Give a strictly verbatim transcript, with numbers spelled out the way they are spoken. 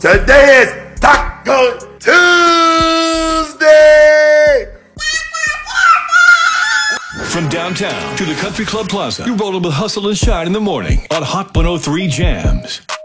Today is Taco Tuesday! From downtown to the Country Club Plaza, you roll with hustle and shine in the morning on Hot one oh three Jams.